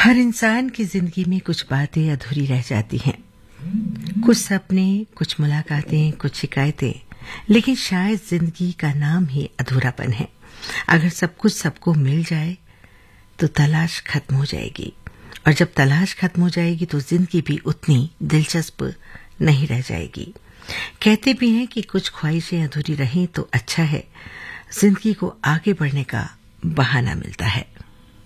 हर इंसान की जिंदगी में कुछ बातें अधूरी रह जाती हैं। कुछ सपने, कुछ मुलाकातें, कुछ शिकायतें, लेकिन शायद जिंदगी का नाम ही अधूरापन है। अगर सब कुछ सबको मिल जाए तो तलाश खत्म हो जाएगी, और जब तलाश खत्म हो जाएगी तो जिंदगी भी उतनी दिलचस्प नहीं रह जाएगी। कहते भी हैं कि कुछ ख्वाहिशें अधूरी रहें तो अच्छा है, जिंदगी को आगे बढ़ने का बहाना मिलता है।